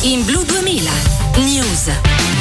in Blu 2000 News.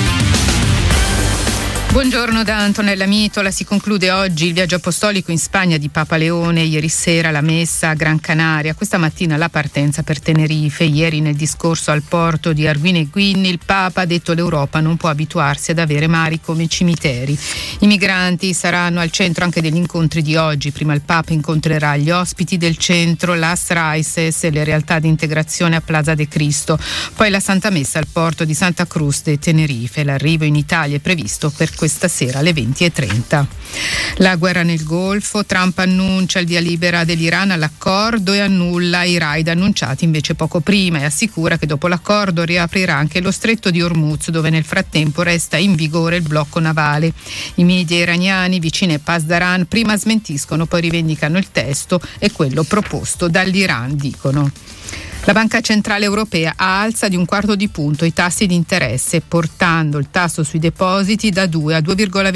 Buongiorno da Antonella Mitola. Si conclude oggi il viaggio apostolico in Spagna di Papa Leone. Ieri sera la messa a Gran Canaria, questa mattina la partenza per Tenerife. Ieri nel discorso al porto di Arguineguin il Papa ha detto l'Europa non può abituarsi ad avere mari come cimiteri. I migranti saranno al centro anche degli incontri di oggi. Prima il Papa incontrerà gli ospiti del centro, Las Raices e le realtà di integrazione a Plaza de Cristo. Poi la Santa Messa al porto di Santa Cruz de Tenerife. L'arrivo in Italia è previsto per questa sera alle 20:30. La guerra nel Golfo. Trump annuncia il via libera dell'Iran all'accordo e annulla i raid annunciati invece poco prima e assicura che dopo l'accordo riaprirà anche lo stretto di Hormuz, dove nel frattempo resta in vigore il blocco navale. I media iraniani vicini a Pasdaran prima smentiscono, poi rivendicano il testo e quello proposto dall'Iran, dicono. La Banca Centrale Europea alza di 1/4 punto i tassi di interesse, portando il tasso sui depositi da 2 a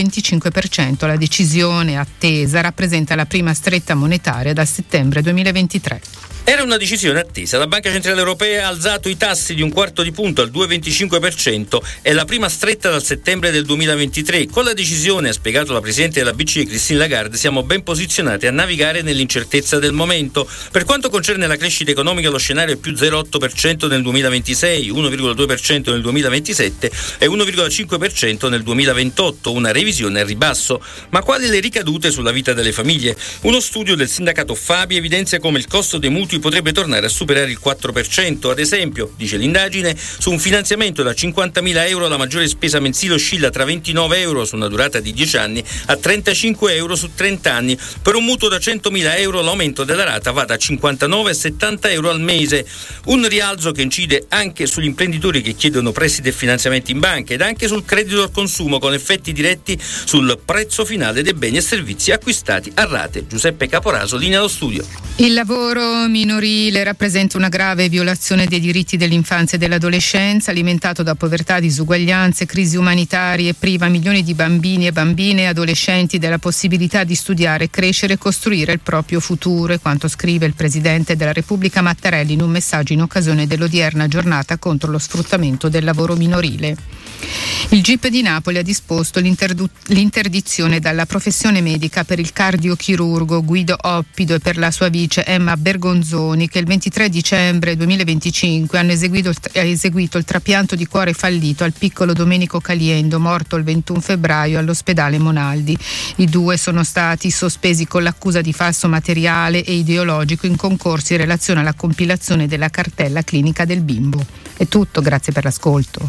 2,25%. La decisione attesa rappresenta la prima stretta monetaria dal settembre 2023. Era una decisione attesa. La Banca Centrale Europea ha alzato i tassi di 1/4 punto al 2,25%. È la prima stretta dal settembre del 2023. Con la decisione, ha spiegato la Presidente della BCE Christine Lagarde, siamo ben posizionati a navigare nell'incertezza del momento. Per quanto concerne la crescita economica, lo scenario è più 0,8% nel 2026, 1,2% nel 2027 e 1,5% nel 2028, una revisione al ribasso. Ma quali le ricadute sulla vita delle famiglie? Uno studio del sindacato Fabi evidenzia come il costo dei mutui potrebbe tornare a superare il 4%. Ad esempio, dice l'indagine, su un finanziamento da 50.000 euro la maggiore spesa mensile oscilla tra 29 euro su una durata di 10 anni a 35 euro su 30 anni. Per un mutuo da 100.000 euro l'aumento della rata va da 59 a 70 euro al mese. Un rialzo che incide anche sugli imprenditori che chiedono prestiti e finanziamenti in banca ed anche sul credito al consumo, con effetti diretti sul prezzo finale dei beni e servizi acquistati a rate. Giuseppe Caporaso, linea allo studio. Il lavoro minorile rappresenta una grave violazione dei diritti dell'infanzia e dell'adolescenza, alimentato da povertà, disuguaglianze, crisi umanitarie, priva milioni di bambini e bambine e adolescenti della possibilità di studiare, crescere e costruire il proprio futuro, è quanto scrive il Presidente della Repubblica Mattarelli in un messaggio in occasione dell'odierna giornata contro lo sfruttamento del lavoro minorile. Il GIP di Napoli ha disposto l'interdizione dalla professione medica per il cardiochirurgo Guido Oppido e per la sua vice Emma Bergonzoni, che il 23 dicembre 2025 hanno eseguito il trapianto di cuore fallito al piccolo Domenico Caliendo, morto il 21 febbraio all'ospedale Monaldi. I due sono stati sospesi con l'accusa di falso materiale e ideologico in concorso in relazione alla compilazione della cartella clinica del bimbo. È tutto, grazie per l'ascolto.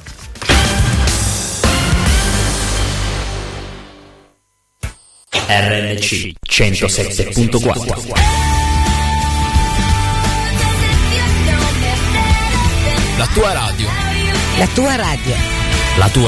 RNC 107.4. La tua radio. La tua radio. La tua